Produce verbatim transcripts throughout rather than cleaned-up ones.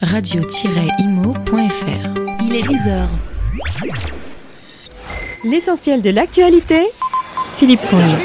radio tiret imo point f r. Il est dix heures. L'essentiel de l'actualité, Philippe Fonge.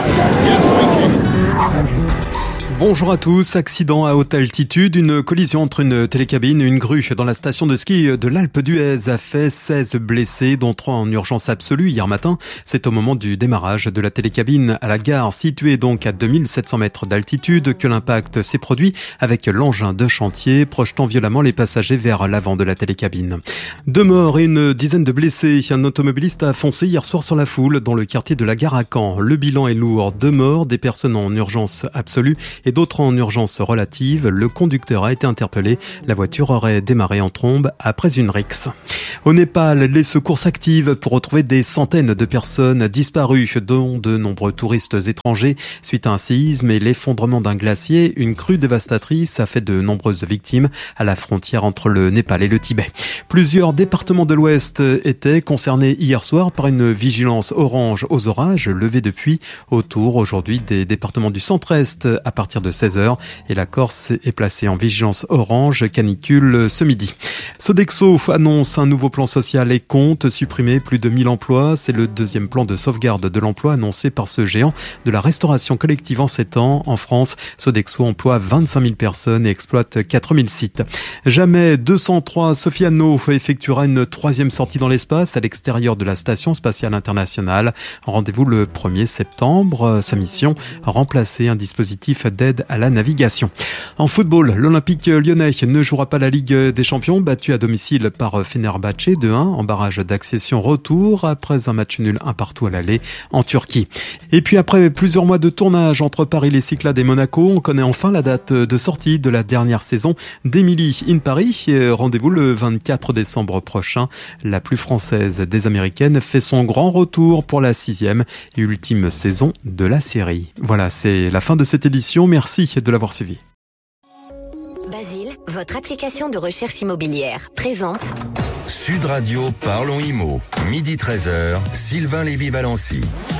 Bonjour à tous. Accident à haute altitude. Une collision entre une télécabine et une grue dans la station de ski de l'Alpe d'Huez a fait seize blessés, dont trois en urgence absolue hier matin. C'est au moment du démarrage de la télécabine à la gare, située donc à deux mille sept cents mètres d'altitude, que l'impact s'est produit avec l'engin de chantier, projetant violemment les passagers vers l'avant de la télécabine. Deux morts et une dizaine de blessés. Un automobiliste a foncé hier soir sur la foule dans le quartier de la gare à Caen. Le bilan est lourd. Deux morts, des personnes en urgence absolue et d'autres en urgence relative. Le conducteur a été interpellé. La voiture aurait démarré en trombe après une rixe. Au Népal, les secours s'activent pour retrouver des centaines de personnes disparues, dont de nombreux touristes étrangers. Suite à un séisme et l'effondrement d'un glacier, une crue dévastatrice a fait de nombreuses victimes à la frontière entre le Népal et le Tibet. Plusieurs départements de l'Ouest étaient concernés hier soir par une vigilance orange aux orages levée depuis autour aujourd'hui des départements du centre-est à partir de seize heures, et la Corse est placée en vigilance orange canicule ce midi. Sodexo annonce un nouveau plan social et compte supprimer plus de mille emplois. C'est le deuxième plan de sauvegarde de l'emploi annoncé par ce géant de la restauration collective en sept ans. En France, Sodexo emploie vingt-cinq mille personnes et exploite quatre mille sites. Jamais deux cent trois Sofiano effectuera une troisième sortie dans l'espace à l'extérieur de la station spatiale internationale. Rendez-vous le premier septembre. Sa mission, remplacer un dispositif d'aide à la navigation. En football, l'Olympique lyonnais ne jouera pas la Ligue des Champions, battu à domicile par Fenerbahçe deux un en barrage d'accession retour après un match nul un partout à l'aller en Turquie. Et puis après plusieurs mois de tournage entre Paris, les Cyclades et Monaco, on connaît enfin la date de sortie de la dernière saison d'Emily in Paris. Rendez-vous le vingt-quatre décembre prochain. La plus française des Américaines fait son grand retour pour la sixième et ultime saison de la série. Voilà, c'est la fin de cette édition. Merci de l'avoir suivi. Basile, votre application de recherche immobilière, présente Sud Radio Parlons Immo, midi treize heures, Sylvain Lévy-Valency.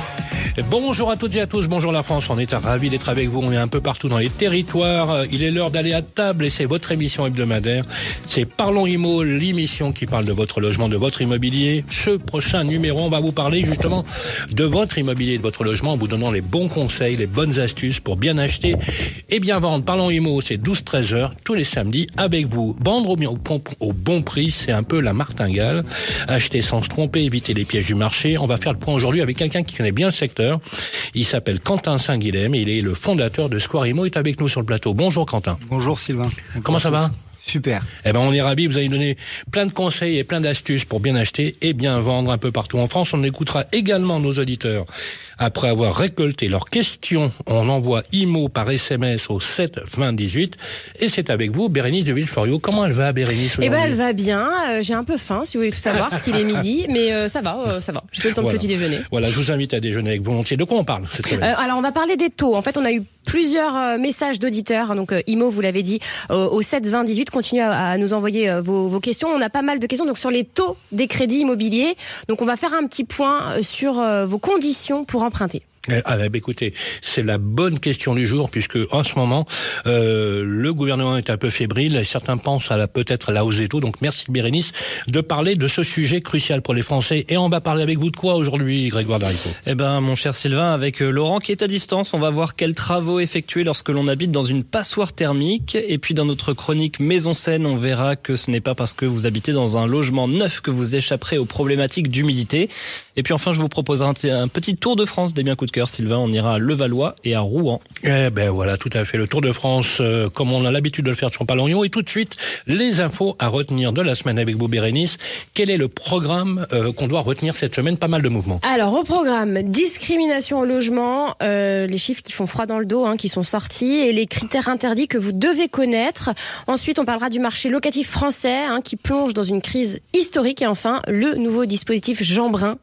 Bonjour à toutes et à tous, bonjour la France, on est ravis d'être avec vous, on est un peu partout dans les territoires, il est l'heure d'aller à table et c'est votre émission hebdomadaire, c'est Parlons Immo, l'émission qui parle de votre logement, de votre immobilier. Ce prochain numéro, on va vous parler justement de votre immobilier, de votre logement, en vous donnant les bons conseils, les bonnes astuces pour bien acheter et bien vendre. Parlons Immo, c'est douze treize heures, tous les samedis avec vous. Vendre au, bien, au, au bon prix, c'est un peu la martingale, acheter sans se tromper, éviter les pièges du marché. On va faire le point aujourd'hui avec quelqu'un qui connaît bien le secteur. Il s'appelle Quentin Saint-Guilhem et il est le fondateur de Square Immo. Il est avec nous sur le plateau. Bonjour Quentin. Bonjour Sylvain. Comment ça va ? Super. Eh ben, on est ravis. Vous allez donner plein de conseils et plein d'astuces pour bien acheter et bien vendre un peu partout en France. On écoutera également nos auditeurs. Après avoir récolté leurs questions, on envoie Immo par S M S au sept vingt dix-huit. Et c'est avec vous, Bérénice de Villeforiot. Comment elle va, Bérénice, aujourd'hui ? Eh ben, elle va bien. Euh, j'ai un peu faim, si vous voulez tout savoir, parce qu'il est midi. Mais euh, ça va, euh, ça va. J'ai pas le temps voilà. de petit déjeuner. Voilà, je vous invite à déjeuner avec volontiers. De quoi on parle ? C'est très bien. Euh, alors, on va parler des taux. En fait, on a eu plusieurs euh, messages d'auditeurs. Donc, euh, Immo, vous l'avez dit, euh, au sept vingt dix-huit. Continuez à, à nous envoyer euh, vos, vos questions. On a pas mal de questions donc sur les taux des crédits immobiliers. Donc, on va faire un petit point sur euh, vos conditions pour emprunter. Ah bah écoutez, c'est la bonne question du jour puisque en ce moment euh, le gouvernement est un peu fébrile et certains pensent à la peut-être la hausse des taux. Donc merci Bérénice de parler de ce sujet crucial pour les Français. Et on va parler avec vous de quoi aujourd'hui, Grégoire Darico ? Eh ben mon cher Sylvain, avec Laurent qui est à distance, on va voir quels travaux effectuer lorsque l'on habite dans une passoire thermique. Et puis dans notre chronique Maison Saine, on verra que ce n'est pas parce que vous habitez dans un logement neuf que vous échapperez aux problématiques d'humidité. Et puis enfin, je vous proposerai un, t- un petit tour de France des biens coups de cœur, Sylvain. On ira à Levallois et à Rouen. Eh ben voilà, tout à fait. Le Tour de France, euh, comme on a l'habitude de le faire sur Parlons Immo. Et tout de suite, les infos à retenir de la semaine avec vous, Bérénice. Quel est le programme euh, qu'on doit retenir cette semaine ? Pas mal de mouvements. Alors, au programme, discrimination au logement, euh, les chiffres qui font froid dans le dos, hein, qui sont sortis, et les critères interdits que vous devez connaître. Ensuite, on parlera du marché locatif français, hein, qui plonge dans une crise historique. Et enfin, le nouveau dispositif Jeanbrun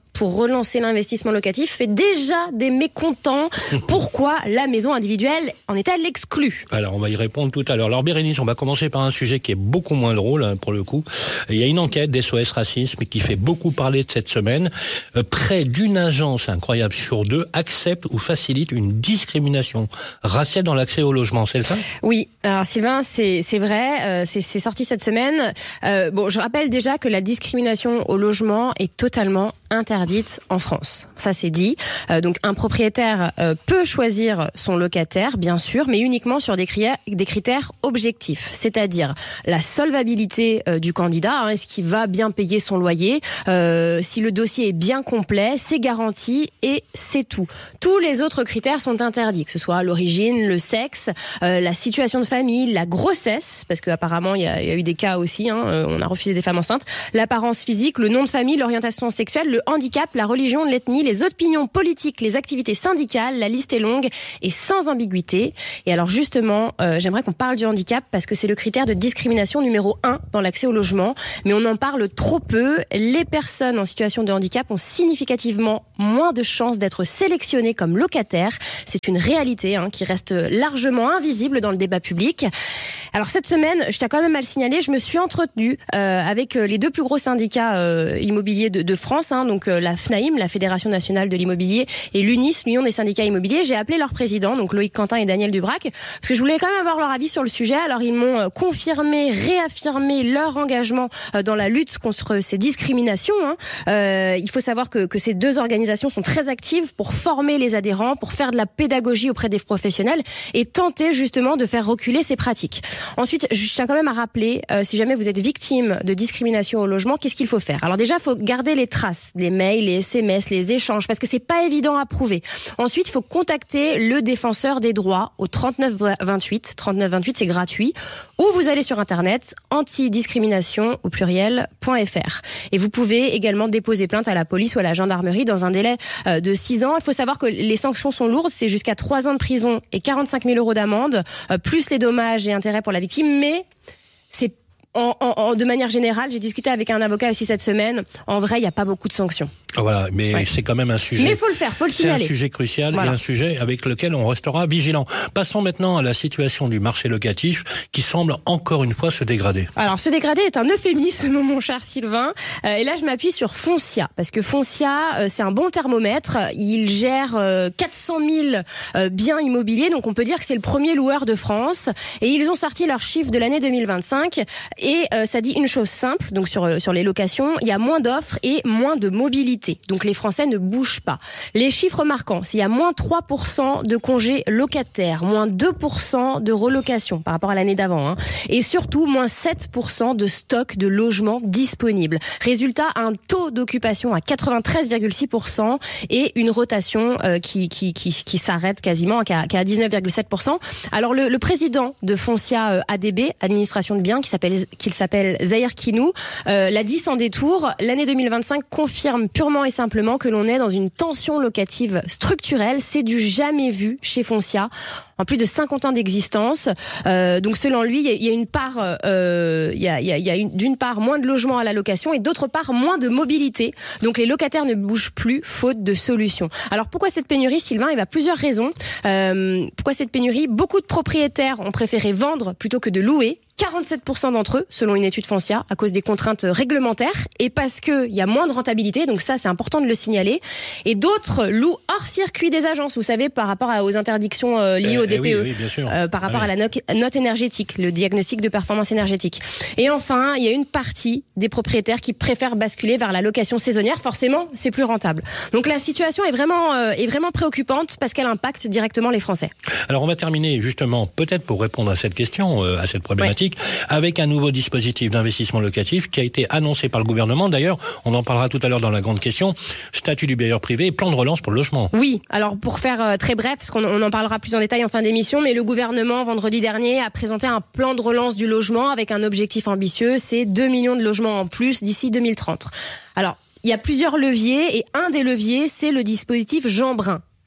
pour relancer l'investissement locatif fait déjà des mécontents. Pourquoi la maison individuelle en est-elle exclue ? Alors, on va y répondre tout à l'heure. Alors, Bérénice, on va commencer par un sujet qui est beaucoup moins drôle, hein, pour le coup. Il y a une enquête d'S O S Racisme qui fait beaucoup parler de cette semaine. Euh, près d'une agence incroyable sur deux accepte ou facilite une discrimination raciale dans l'accès au logement. C'est le cas ? Oui. Alors, Sylvain, c'est, c'est vrai. Euh, c'est, c'est sorti cette semaine. Euh, bon, je rappelle déjà que la discrimination au logement est totalement interdite en France. Ça, c'est dit. Euh, donc, un propriétaire euh, peut choisir son locataire, bien sûr, mais uniquement sur des critères, des critères objectifs. C'est-à-dire la solvabilité euh, du candidat, hein, est-ce qu'il va bien payer son loyer, euh, si le dossier est bien complet, c'est garanti et c'est tout. Tous les autres critères sont interdits, que ce soit l'origine, le sexe, euh, la situation de famille, la grossesse, parce qu'apparemment il y, y a eu des cas aussi, hein, euh, on a refusé des femmes enceintes, l'apparence physique, le nom de famille, l'orientation sexuelle, le handicap, la religion, l'ethnie, les opinions politiques, les activités syndicales, la liste est longue et sans ambiguïté. Et alors justement, euh, j'aimerais qu'on parle du handicap parce que c'est le critère de discrimination numéro un dans l'accès au logement, mais on en parle trop peu. Les personnes en situation de handicap ont significativement moins de chances d'être sélectionnées comme locataires. C'est une réalité hein, qui reste largement invisible dans le débat public. Alors cette semaine, je tiens quand même à le signaler, je me suis entretenue euh, avec les deux plus gros syndicats euh, immobiliers de, de France, hein, donc euh, la FNAIM, la Fédération nationale de l'immobilier, et l'UNIS, l'Union des syndicats immobiliers. J'ai appelé leur président, donc Loïc Quentin et Daniel Dubrac, parce que je voulais quand même avoir leur avis sur le sujet. Alors ils m'ont confirmé, réaffirmé leur engagement dans la lutte contre ces discriminations. Hein. Euh, il faut savoir que, que ces deux organisations sont très actives pour former les adhérents, pour faire de la pédagogie auprès des professionnels et tenter justement de faire reculer ces pratiques. Ensuite, je tiens quand même à rappeler, euh, si jamais vous êtes victime de discrimination au logement, qu'est-ce qu'il faut faire ? Alors déjà, il faut garder les traces, les mails, les S M S, les échanges, parce que c'est pas évident à prouver. Ensuite, il faut contacter le défenseur des droits au trente-neuf vingt-huit. trente-neuf vingt-huit, c'est gratuit. Ou vous allez sur Internet, antidiscrimination au pluriel point f r. Et vous pouvez également déposer plainte à la police ou à la gendarmerie dans un délai euh, de six ans. Il faut savoir que les sanctions sont lourdes, c'est jusqu'à trois ans de prison et quarante-cinq mille euros d'amende, euh, plus les dommages et intérêts pour la victime, mais c'est En, en, de manière générale, j'ai discuté avec un avocat aussi cette semaine. En vrai, il n'y a pas beaucoup de sanctions. Voilà, mais ouais. C'est quand même un sujet. Mais il faut le faire, il faut le signaler. C'est un sujet crucial voilà. Et un sujet avec lequel on restera vigilant. Passons maintenant à la situation du marché locatif qui semble encore une fois se dégrader. Alors, se dégrader est un euphémisme, mon cher Sylvain. Euh, et là, je m'appuie sur Foncia, parce que Foncia, euh, c'est un bon thermomètre. Il gère euh, quatre cent mille euh, biens immobiliers, donc on peut dire que c'est le premier loueur de France. Et ils ont sorti leurs chiffres de l'année deux mille vingt-cinq. Et euh, ça dit une chose simple, donc sur sur les locations, il y a moins d'offres et moins de mobilité. Donc les Français ne bougent pas. Les chiffres marquants, c'est il y a moins trois pour cent de congés locataires, moins deux pour cent de relocation par rapport à l'année d'avant, hein, et surtout moins sept pour cent de stock de logements disponibles. Résultat, un taux d'occupation à quatre-vingt-treize virgule six pour cent et une rotation euh, qui qui qui qui s'arrête quasiment, qui est à dix-neuf virgule sept pour cent. Alors le, le président de Foncia euh, A D B, administration de biens, qui s'appelle qu'il s'appelle Zahir Kinou, euh, l'a dit sans détour, l'année deux mille vingt-cinq confirme purement et simplement que l'on est dans une tension locative structurelle. C'est du jamais vu chez Foncia en plus de cinquante ans d'existence. Euh, donc selon lui, il y, y a une part, euh, il y a, il y a, il y a une, d'une part moins de logements à la location et d'autre part moins de mobilité. Donc les locataires ne bougent plus faute de solutions. Alors pourquoi cette pénurie, Sylvain ? Il y a plusieurs raisons. Euh, pourquoi cette pénurie ? Beaucoup de propriétaires ont préféré vendre plutôt que de louer. quarante-sept pour cent d'entre eux, selon une étude Foncia, à cause des contraintes réglementaires et parce que il y a moins de rentabilité, donc ça c'est important de le signaler. Et d'autres louent hors circuit des agences, vous savez, par rapport aux interdictions euh, liées euh, au D P E, oui, oui, bien sûr. Euh, par rapport ah, oui. à la note, note énergétique, le diagnostic de performance énergétique. Et enfin, il y a une partie des propriétaires qui préfèrent basculer vers la location saisonnière. Forcément, c'est plus rentable. Donc la situation est vraiment euh, est vraiment préoccupante parce qu'elle impacte directement les Français. Alors on va terminer justement, peut-être pour répondre à cette question, euh, à cette problématique. Ouais. Avec un nouveau dispositif d'investissement locatif qui a été annoncé par le gouvernement. D'ailleurs, on en parlera tout à l'heure dans la grande question. Statut du bailleur privé et plan de relance pour le logement. Oui, alors pour faire euh, très bref, parce qu'on on en parlera plus en détail en fin d'émission, mais le gouvernement, vendredi dernier, a présenté un plan de relance du logement avec un objectif ambitieux, c'est deux millions de logements en plus d'ici deux mille trente. Alors, il y a plusieurs leviers et un des leviers, c'est le dispositif Jean Brun.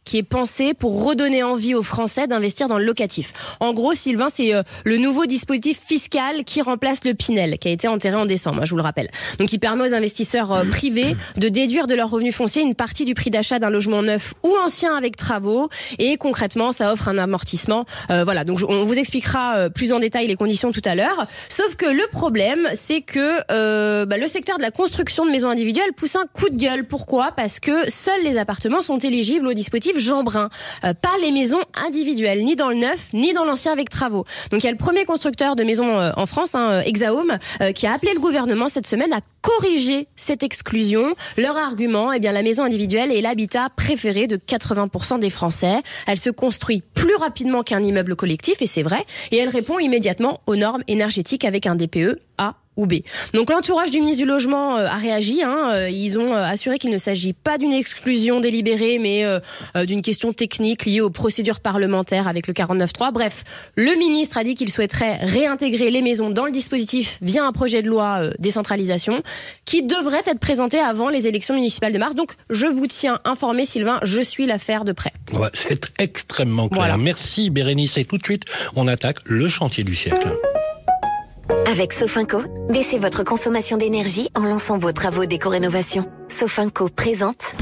qui est pensé pour redonner envie aux Français d'investir dans le locatif. En gros, Sylvain, c'est euh, le nouveau dispositif fiscal qui remplace le Pinel, qui a été enterré en décembre, hein, je vous le rappelle. Donc, il permet aux investisseurs euh, privés de déduire de leurs revenus fonciers une partie du prix d'achat d'un logement neuf ou ancien avec travaux. Et concrètement, ça offre un amortissement. Euh, voilà, donc on vous expliquera euh, plus en détail les conditions tout à l'heure. Sauf que le problème, c'est que euh, bah, le secteur de la construction de maisons individuelles pousse un coup de gueule. Pourquoi ? Parce que seuls les appartements sont éligibles au dispositif Jeanbrun, euh, pas les maisons individuelles, ni dans le neuf, ni dans l'ancien avec travaux. Donc il y a le premier constructeur de maisons euh, en France, hein, Exahome, euh, qui a appelé le gouvernement cette semaine à corriger cette exclusion. Leur argument, eh bien, la maison individuelle est l'habitat préféré de quatre-vingts pour cent des Français. Elle se construit plus rapidement qu'un immeuble collectif, et c'est vrai, et elle répond immédiatement aux normes énergétiques avec un D P E A ou B. Donc l'entourage du ministre du Logement euh, a réagi. Hein, euh, ils ont euh, assuré qu'il ne s'agit pas d'une exclusion délibérée, mais euh, euh, d'une question technique liée aux procédures parlementaires avec le quarante-neuf trois. Bref, le ministre a dit qu'il souhaiterait réintégrer les maisons dans le dispositif via un projet de loi euh, décentralisation qui devrait être présenté avant les élections municipales de mars. Donc je vous tiens informé, Sylvain, je suis l'affaire de près. Ouais, c'est extrêmement clair. Voilà. Merci Bérénice. Et tout de suite, on attaque le chantier du siècle. Avec Sofinco, baissez votre consommation d'énergie en lançant vos travaux d'éco-rénovation. Sofinco présente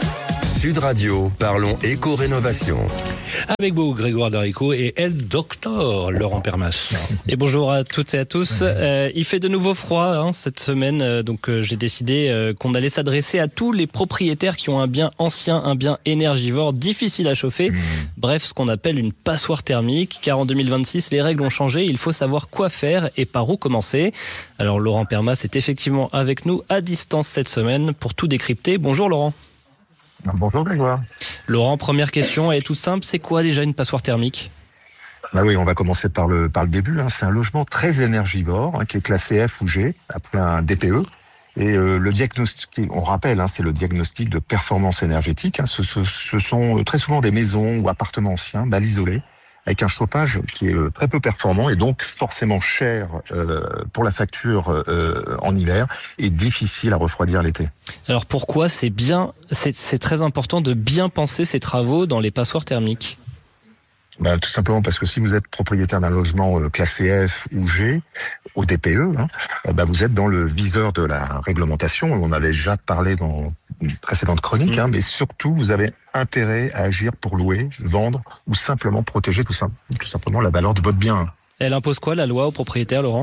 Sud Radio, parlons éco-rénovation. Avec vous, Grégoire Darico et El Docteur, Laurent Permas. Et bonjour à toutes et à tous. Euh, il fait de nouveau froid hein, cette semaine, euh, donc euh, j'ai décidé euh, qu'on allait s'adresser à tous les propriétaires qui ont un bien ancien, un bien énergivore, difficile à chauffer. Mmh. Bref, ce qu'on appelle une passoire thermique, car en deux mille vingt-six, les règles ont changé, il faut savoir quoi faire et par où commencer. Alors Laurent Permas est effectivement avec nous à distance cette semaine pour tout décrypter. Bonjour Laurent. Bonjour Grégoire. Laurent, première question, elle est toute simple, c'est quoi déjà une passoire thermique ? Bah oui, on va commencer par le par le début. Hein. C'est un logement très énergivore hein, qui est classé F ou G après un D P E. Et euh, le diagnostic, on rappelle, hein, c'est le diagnostic de performance énergétique. Hein. Ce, ce, ce sont très souvent des maisons ou appartements anciens, mal isolés, avec un chauffage qui est euh, très peu performant et donc forcément cher euh, pour la facture euh, en hiver et difficile à refroidir l'été. Alors pourquoi c'est bien, c'est, c'est très important de bien penser ces travaux dans les passoires thermiques ? Ben, tout simplement parce que si vous êtes propriétaire d'un logement euh, classé F ou G, au D P E, hein, ben vous êtes dans le viseur de la réglementation. On avait déjà parlé dans une précédente chronique, mmh. hein, mais surtout, vous avez intérêt à agir pour louer, vendre ou simplement protéger tout, sim- tout simplement la valeur de votre bien. Elle impose quoi, la loi, aux propriétaires, Laurent ?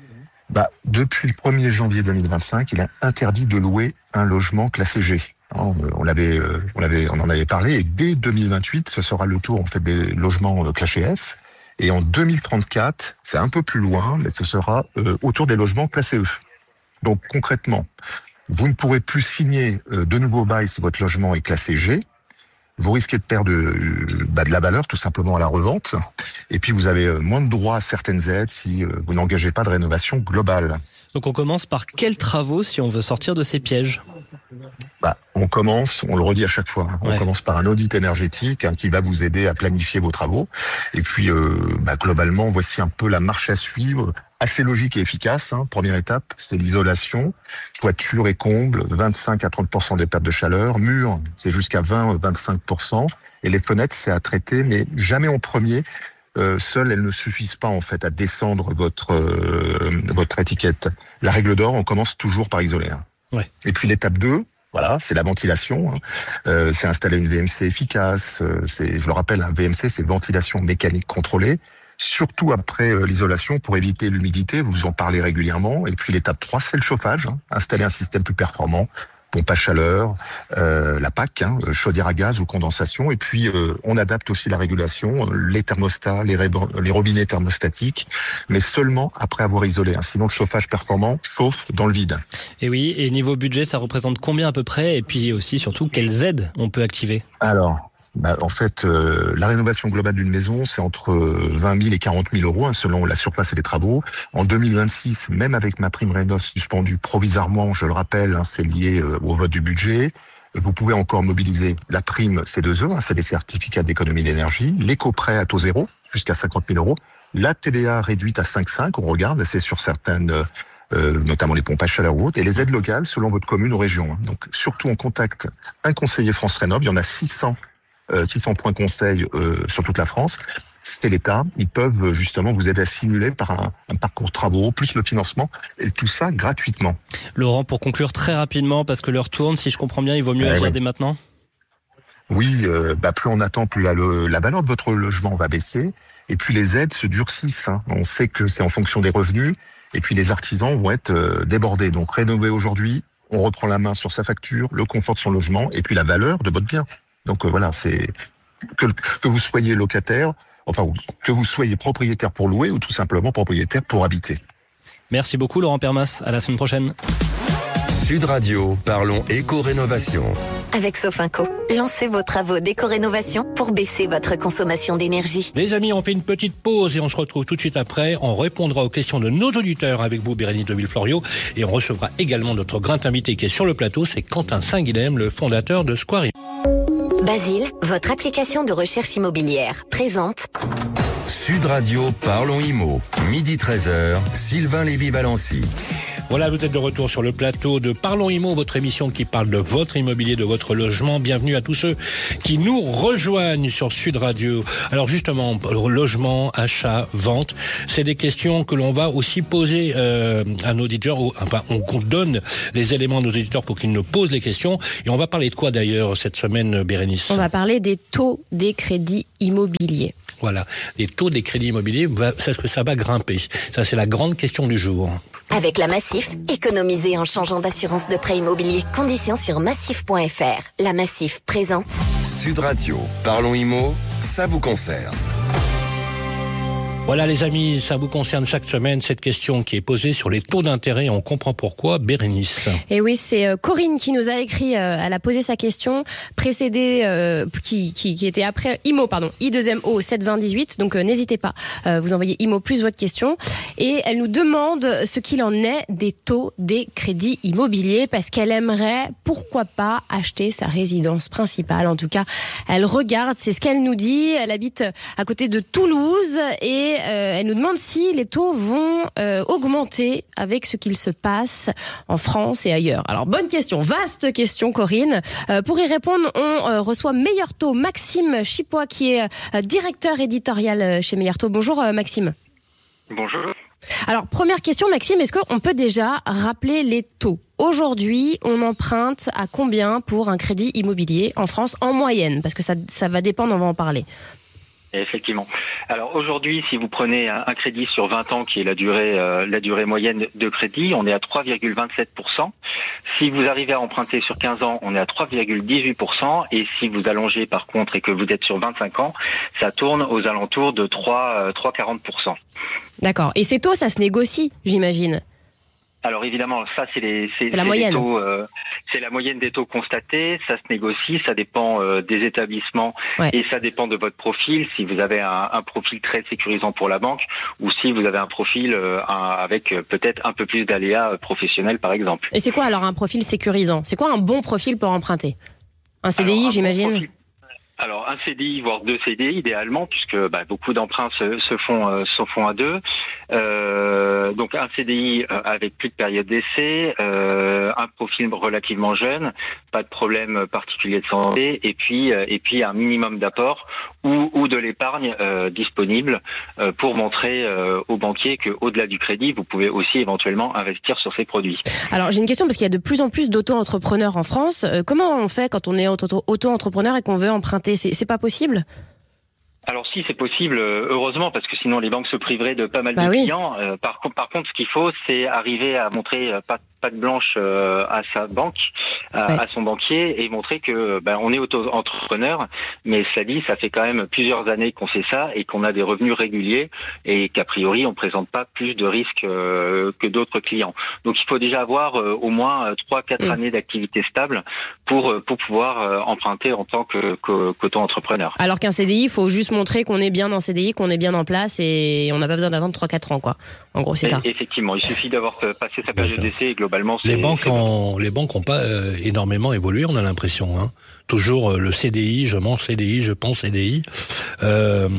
Bah, depuis le premier janvier deux mille vingt-cinq, il est interdit de louer un logement classé G. On l'avait, on l'avait, on en avait parlé. Et dès deux mille vingt-huit, ce sera le tour en fait des logements classés F. Et en deux mille trente-quatre, c'est un peu plus loin, mais ce sera euh, autour des logements classés E. Donc concrètement, vous ne pourrez plus signer euh, de nouveaux bails si votre logement est classé G. Vous risquez de perdre euh, bah, de la valeur tout simplement à la revente. Et puis vous avez euh, moins de droits à certaines aides si euh, vous n'engagez pas de rénovation globale. Donc on commence par quels travaux si on veut sortir de ces pièges ? Bah, on commence, on le redit à chaque fois, hein, on ouais. commence par un audit énergétique hein, qui va vous aider à planifier vos travaux. Et puis, euh, bah, globalement, voici un peu la marche à suivre, assez logique et efficace. Hein. Première étape, c'est l'isolation, toiture et comble, vingt-cinq à trente pour cent des pertes de chaleur, mur, c'est jusqu'à vingt à vingt-cinq pour cent, et les fenêtres, c'est à traiter, mais jamais en premier. Euh, seules, elles ne suffisent pas en fait à descendre votre euh, votre étiquette. La règle d'or, on commence toujours par isoler. Hein. Ouais. Et puis l'étape deux, voilà, c'est la ventilation. Hein. Euh, c'est installer une V M C efficace. Euh, c'est, je le rappelle, un V M C, c'est ventilation mécanique contrôlée. Surtout après euh, l'isolation, pour éviter l'humidité, vous en parlez régulièrement. Et puis l'étape trois, c'est le chauffage. Hein. Installer un système plus performant, pompe à chaleur, euh, la P A C, hein, chaudière à gaz ou condensation. Et puis euh, on adapte aussi la régulation, les thermostats, les, ré- les robinets thermostatiques, mais seulement après avoir isolé. Hein. Sinon le chauffage performant chauffe dans le vide. Et oui, et niveau budget, ça représente combien à peu près ? Et puis aussi, surtout, quelles aides on peut activer ? Alors, bah, en fait, euh, la rénovation globale d'une maison, c'est entre vingt mille et quarante mille euros, hein, selon la surface et les travaux. En deux mille vingt-six, même avec ma prime rénov suspendue provisoirement, je le rappelle, hein, c'est lié euh, au vote du budget. Vous pouvez encore mobiliser la prime C deux E, hein, c'est des certificats d'économie d'énergie, l'éco-prêt à taux zéro, jusqu'à cinquante mille euros, la T V A réduite à cinq virgule cinq, on regarde, c'est sur certaines... Euh, notamment les pompes à chaleur ou autres, et les aides locales selon votre commune ou région. Hein. Donc surtout on contacte un conseiller France Rénov, il y en a six cents euh, six cents points conseils euh, sur toute la France. C'est l'État. Ils peuvent justement vous aider à simuler par un, un parcours travaux, plus le financement, et tout ça gratuitement. Laurent, pour conclure très rapidement, parce que l'heure tourne, si je comprends bien, il vaut mieux euh, agir ouais. dès maintenant ? Oui, euh, bah plus on attend, plus la, le, la valeur de votre logement va baisser, et plus les aides se durcissent. Hein. On sait que c'est en fonction des revenus, et puis les artisans vont être euh, débordés. Donc rénover aujourd'hui, on reprend la main sur sa facture, le confort de son logement, et puis la valeur de votre bien. Donc euh, voilà, c'est que, que vous soyez locataire, enfin que vous soyez propriétaire pour louer, ou tout simplement propriétaire pour habiter. Merci beaucoup Laurent Permas, à la semaine prochaine. Sud Radio, parlons éco-rénovation. Avec Sofinco, lancez vos travaux d'éco-rénovation pour baisser votre consommation d'énergie. Les amis, on fait une petite pause et on se retrouve tout de suite après. On répondra aux questions de nos auditeurs avec vous, Bérénice de Villefloriot, et on recevra également notre grand invité qui est sur le plateau, c'est Quentin Saint-Guilhem, le fondateur de Square. Basile, votre application de recherche immobilière, présente Sud Radio, parlons immo. Midi treize heures, Sylvain Lévy-Valency. Voilà, vous êtes de retour sur le plateau de Parlons Immo, votre émission qui parle de votre immobilier, de votre logement. Bienvenue à tous ceux qui nous rejoignent sur Sud Radio. Alors justement, logement, achat, vente, c'est des questions que l'on va aussi poser euh, à nos auditeurs. Enfin, on donne les éléments à nos auditeurs pour qu'ils nous posent les questions. Et on va parler de quoi d'ailleurs cette semaine, Bérénice ? On va parler des taux des crédits immobiliers. Voilà, les taux des crédits immobiliers, est-ce que ça va grimper ? Ça, c'est la grande question du jour. Avec la Massif, économisez en changeant d'assurance de prêt immobilier. Conditions sur massif point f r. La Massif présente Sud Radio, parlons immo, ça vous concerne. Voilà les amis, ça vous concerne chaque semaine, cette question qui est posée sur les taux d'intérêt. On comprend pourquoi. Bérénice. Et oui, c'est Corinne qui nous a écrit, euh, elle a posé sa question, précédée, euh, qui, qui, qui était après I M O, pardon, I deux M O sept vingt dix-huit. Donc euh, n'hésitez pas, euh, vous envoyez I M O plus votre question. Et elle nous demande ce qu'il en est des taux des crédits immobiliers, parce qu'elle aimerait, pourquoi pas, acheter sa résidence principale. En tout cas, elle regarde, c'est ce qu'elle nous dit. Elle habite à côté de Toulouse et Euh, elle nous demande si les taux vont euh, augmenter avec ce qu'il se passe en France et ailleurs. Alors, bonne question, vaste question, Corinne. Euh, pour y répondre, on euh, reçoit Meilleur Taux, Maxime Chipois, qui est euh, directeur éditorial chez Meilleur Taux. Bonjour, euh, Maxime. Bonjour. Alors, première question, Maxime, est-ce qu'on peut déjà rappeler les taux ? Aujourd'hui, on emprunte à combien pour un crédit immobilier en France en moyenne ? Parce que ça, ça va dépendre, on va en parler. Effectivement. Alors aujourd'hui, si vous prenez un crédit sur vingt ans, qui est la durée euh, la durée moyenne de crédit, on est à trois virgule vingt-sept pour cent. Si vous arrivez à emprunter sur quinze ans, on est à trois virgule dix-huit pour cent. Et si vous allongez par contre et que vous êtes sur vingt-cinq ans, ça tourne aux alentours de trois virgule quarante pour cent. D'accord. Et ces taux, ça se négocie, j'imagine ? Alors évidemment, ça c'est les c'est, c'est la c'est moyenne. Les taux, euh, c'est la moyenne des taux constatés. Ça se négocie, ça dépend euh, des établissements ouais. Et ça dépend de votre profil. Si vous avez un, un profil très sécurisant pour la banque, ou si vous avez un profil euh, un, avec euh, peut-être un peu plus d'aléas professionnels, par exemple. Et c'est quoi alors un profil sécurisant ? C'est quoi un bon profil pour emprunter ? Un C D I, alors, un j'imagine. Bon Alors un C D I, voire deux C D I idéalement, puisque bah, beaucoup d'emprunts se, se font euh, se font à deux. Euh, donc un C D I euh, avec plus de période d'essai, euh, un profil relativement jeune, pas de problème particulier de santé, et puis euh, et puis un minimum d'apport ou ou de l'épargne euh, disponible euh, pour montrer euh, aux banquiers que au-delà du crédit, vous pouvez aussi éventuellement investir sur ces produits. Alors j'ai une question parce qu'il y a de plus en plus d'auto-entrepreneurs en France. Euh, comment on fait quand on est auto-entrepreneur et qu'on veut emprunter ? C'est, c'est pas possible ? Alors si, c'est possible, heureusement, parce que sinon les banques se priveraient de pas mal bah de oui. clients. Euh, par, par contre, ce qu'il faut, c'est arriver à montrer euh, pas patte blanche euh, à sa banque, à, ouais. à son banquier, et montrer que ben, on est auto-entrepreneur, mais cela dit, ça fait quand même plusieurs années qu'on fait ça et qu'on a des revenus réguliers et qu'a priori on présente pas plus de risques euh, que d'autres clients. Donc il faut déjà avoir euh, au moins trois quatre mmh. années d'activité stable pour pour pouvoir euh, emprunter en tant que, que qu'auto-entrepreneur. Alors qu'un C D I, il faut juste montrer qu'on est bien en C D I, qu'on est bien en place et on n'a pas besoin d'attendre trois quatre ans, quoi. En gros, c'est et, ça. Effectivement, il suffit d'avoir passé sa période d'essai et globalement, c'est, les banques c'est ont, les banques ont pas euh, énormément évolué, on a l'impression. Hein. Toujours euh, le C D I, je mange C D I, je pense C D I. Euh, ouais.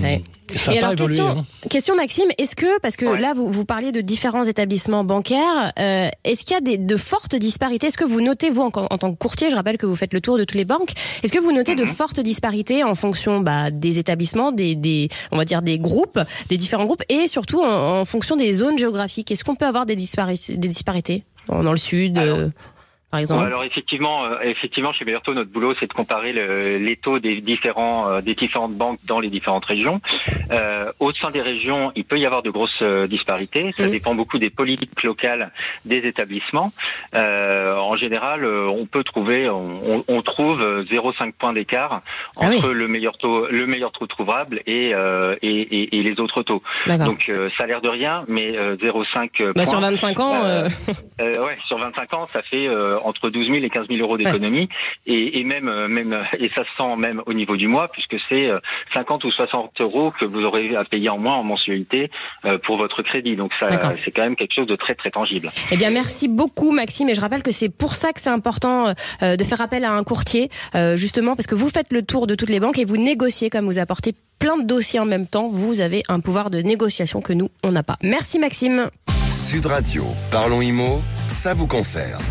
Ça et n'a alors, pas évolué. question, Hein. question Maxime, est-ce que, parce que Ouais. là vous, vous parliez de différents établissements bancaires, euh, est-ce qu'il y a des, de fortes disparités? Est-ce que vous notez, vous en, en tant que courtier, je rappelle que vous faites le tour de toutes les banques, est-ce que vous notez mm-hmm. de fortes disparités en fonction bah, des établissements, des, des, on va dire des groupes, des différents groupes, et surtout en, en fonction des zones géographiques? Est-ce qu'on peut avoir des, dispari- des disparités dans le sud Alors, euh, par exemple? Ouais, alors effectivement, euh, effectivement, chez Bellerto, notre boulot, c'est de comparer le, les taux des différents, euh, des différentes banques dans les différentes régions. Euh, au sein des régions, il peut y avoir de grosses euh, disparités. Ça mmh. dépend beaucoup des politiques locales des établissements. Euh, en général, euh, on peut trouver, on, on trouve zéro virgule cinq points d'écart ah entre oui. le meilleur taux, le meilleur taux trouvable et euh, et, et, et les autres taux. D'accord. Donc euh, ça a l'air de rien, mais euh, zéro virgule cinq bah, points. Sur vingt-cinq ans. Euh... Euh, ouais, sur vingt-cinq ans, ça fait euh, entre douze mille et quinze mille euros d'économie, ouais. et, et même, même, et ça se sent même au niveau du mois, puisque c'est cinquante ou soixante euros que vous aurez à payer en moins en mensualité euh, pour votre crédit. Donc ça, D'accord. c'est quand même quelque chose de très très tangible. Eh bien, merci beaucoup, Maxime. Et je rappelle que c'est pour ça que c'est important euh, de faire appel à un courtier, euh, justement parce que vous faites le tour de toutes les banques et vous négociez, comme vous apportez plein de dossiers en même temps. Vous avez un pouvoir de négociation que nous, on n'a pas. Merci, Maxime. Sud Radio, Parlons Immo, ça vous concerne.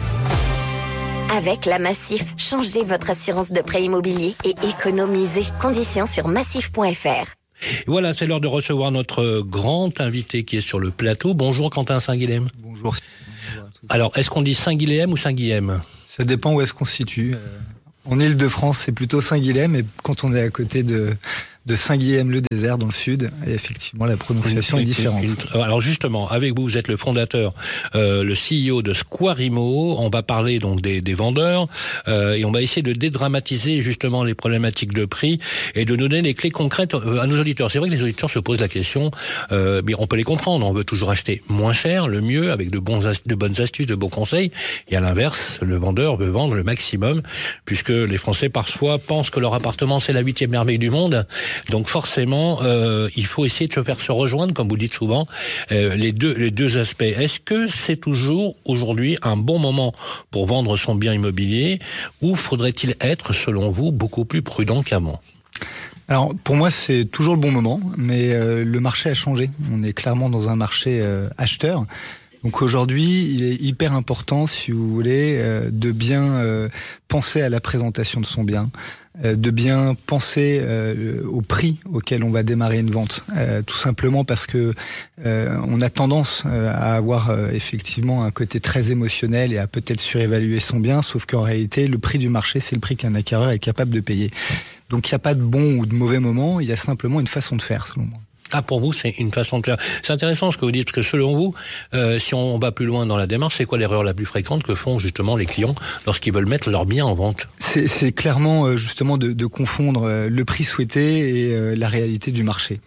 Avec la Massif, changez votre assurance de prêt immobilier et économisez. Conditions sur massif point f r. Voilà, c'est l'heure de recevoir notre grand invité qui est sur le plateau. Bonjour Quentin Saint-Guilhem. Bonjour. Alors, est-ce qu'on dit Saint-Guilhem ou Saint-Guilhem? Ça dépend où est-ce qu'on se situe. En Île-de-France, c'est plutôt Saint-Guilhem, et quand on est à côté de, de Saint-Guilhem-le-Désert, dans le sud, et effectivement, la prononciation une, est différente. Une, une, alors justement, avec vous, vous êtes le fondateur, euh, le C E O de Squarimo. On va parler donc des, des vendeurs, euh, et on va essayer de dédramatiser justement les problématiques de prix et de donner les clés concrètes à nos auditeurs. C'est vrai que les auditeurs se posent la question, euh, mais on peut les comprendre. On veut toujours acheter moins cher, le mieux, avec de, bons, de bonnes astuces, de bons conseils. Et à l'inverse, le vendeur veut vendre le maximum, puisque les Français parfois pensent que leur appartement c'est la huitième merveille du monde. Donc forcément, euh, il faut essayer de se faire se rejoindre, comme vous dites souvent, euh, les deux les deux aspects. Est-ce que c'est toujours aujourd'hui un bon moment pour vendre son bien immobilier, ou faudrait-il être, selon vous, beaucoup plus prudent qu'avant ? Alors pour moi c'est toujours le bon moment, mais euh, le marché a changé. On est clairement dans un marché euh, acheteur. Donc aujourd'hui, il est hyper important, si vous voulez, euh, de bien euh, penser à la présentation de son bien, euh, de bien penser euh, au prix auquel on va démarrer une vente. Euh, tout simplement parce que euh, on a tendance euh, à avoir euh, effectivement un côté très émotionnel et à peut-être surévaluer son bien, sauf qu'en réalité, le prix du marché, c'est le prix qu'un acquéreur est capable de payer. Donc il n'y a pas de bon ou de mauvais moment, il y a simplement une façon de faire, selon moi. Ah, pour vous, c'est une façon de faire. C'est intéressant ce que vous dites, parce que selon vous, euh, si on va plus loin dans la démarche, c'est quoi l'erreur la plus fréquente que font justement les clients lorsqu'ils veulent mettre leur bien en vente ? C'est, c'est clairement euh, justement de, de confondre euh, le prix souhaité et euh, la réalité du marché.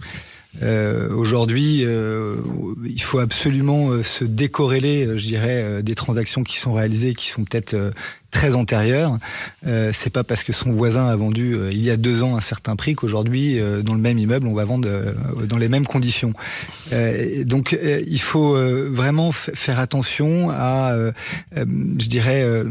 Euh, aujourd'hui, euh, il faut absolument euh, se décorréler, euh, je dirais, euh, des transactions qui sont réalisées, qui sont peut-être euh, très antérieures. Euh, c'est pas parce que son voisin a vendu euh, il y a deux ans un certain prix qu'aujourd'hui, euh, dans le même immeuble, on va vendre euh, dans les mêmes conditions. Euh, donc, euh, il faut euh, vraiment f- faire attention à, euh, euh, je dirais, euh,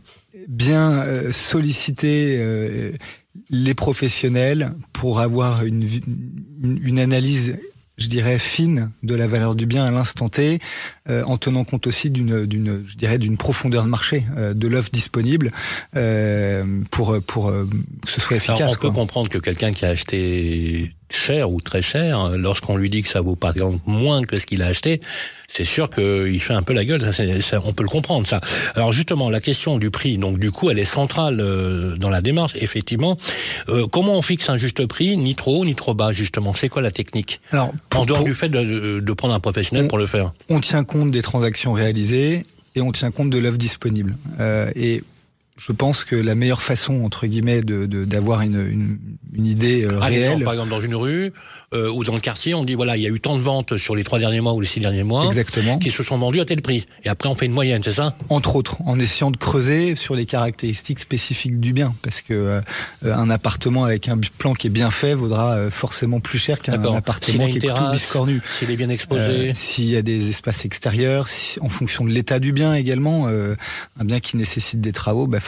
bien euh, solliciter euh, les professionnels pour avoir une, une, une analyse, je dirais, fine de la valeur du bien à l'instant T, euh, en tenant compte aussi d'une, d'une, je dirais, d'une profondeur de marché, euh, de l'offre disponible, euh, pour, pour euh, que ce soit efficace. Alors, on quoi. peut comprendre que quelqu'un qui a acheté cher ou très cher, lorsqu'on lui dit que ça vaut par exemple moins que ce qu'il a acheté, c'est sûr qu'il fait un peu la gueule. Ça, c'est, ça, on peut le comprendre, ça. Alors justement, la question du prix, donc du coup, elle est centrale euh, dans la démarche, effectivement. Euh, comment on fixe un juste prix, ni trop haut, ni trop bas, justement ? C'est quoi la technique ? Alors, pour, en dehors pour, du fait de, de prendre un professionnel on, pour le faire. On tient compte des transactions réalisées et on tient compte de l'offre disponible. Euh, et je pense que la meilleure façon, entre guillemets, de, de d'avoir une, une, une idée euh, ah, réelle... exemple, par exemple, dans une rue euh, ou dans le quartier, on dit, voilà, il y a eu tant de ventes sur les trois derniers mois ou les six derniers mois. Exactement. Qui se sont vendues à tel prix. Et après, on fait une moyenne, c'est ça ? Entre autres, en essayant de creuser sur les caractéristiques spécifiques du bien. Parce que euh, un appartement avec un plan qui est bien fait vaudra euh, forcément plus cher qu'un D'accord. appartement qui est tout biscornu. S'il est bien exposé. Euh, s'il y a des espaces extérieurs, si, en fonction de l'état du bien également, euh, un bien qui nécessite des travaux, bah forcément,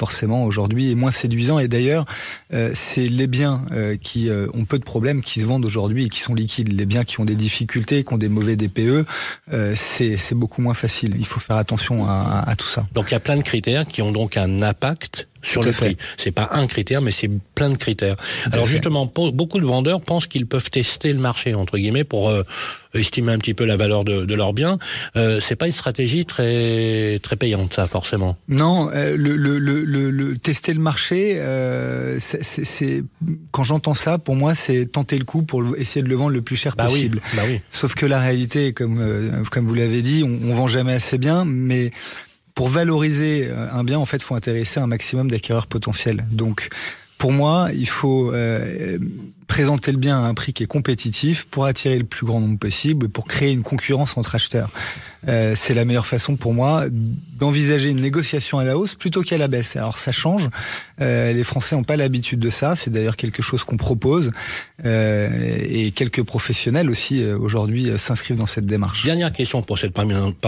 forcément aujourd'hui est moins séduisant. Et d'ailleurs, euh, c'est les biens euh, qui euh, ont peu de problèmes qui se vendent aujourd'hui et qui sont liquides. Les biens qui ont des difficultés, qui ont des mauvais D P E, euh, c'est, c'est beaucoup moins facile. Il faut faire attention à, à, à tout ça. Donc il y a plein de critères qui ont donc un impact sur le prix. C'est pas un critère, mais c'est plein de critères. Tout Alors justement, beaucoup de vendeurs pensent qu'ils peuvent tester le marché, entre guillemets, pour euh, estimer un petit peu la valeur de, de leurs biens. Euh, c'est pas une stratégie très très payante, ça, forcément. Non, euh, le, le, le, le, le tester le marché, euh, c'est, c'est, c'est quand j'entends ça, pour moi, c'est tenter le coup pour essayer de le vendre le plus cher bah possible. Oui, bah oui. Sauf que la réalité, comme euh, comme vous l'avez dit, on, on vend jamais assez bien, mais pour valoriser un bien, en fait, il faut intéresser un maximum d'acquéreurs potentiels. Donc, pour moi, il faut euh, présenter le bien à un prix qui est compétitif pour attirer le plus grand nombre possible, pour créer une concurrence entre acheteurs. Euh, c'est la meilleure façon pour moi d'envisager une négociation à la hausse plutôt qu'à la baisse. Alors ça change, euh, les Français n'ont pas l'habitude de ça, c'est d'ailleurs quelque chose qu'on propose euh, et quelques professionnels aussi euh, aujourd'hui euh, s'inscrivent dans cette démarche. Dernière question pour cette